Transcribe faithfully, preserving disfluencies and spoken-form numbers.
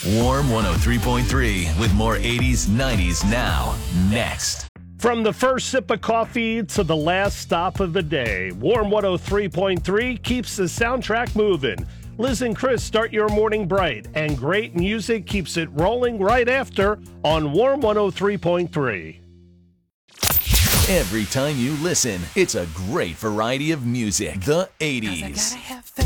Warm one oh three point three with more eighties, nineties now. Next. From the first sip of coffee to the last stop of the day, Warm one oh three point three keeps the soundtrack moving. Liz and Chris start your morning bright, and great music keeps it rolling right after on Warm one oh three point three. Every time you listen, it's a great variety of music. The eighties.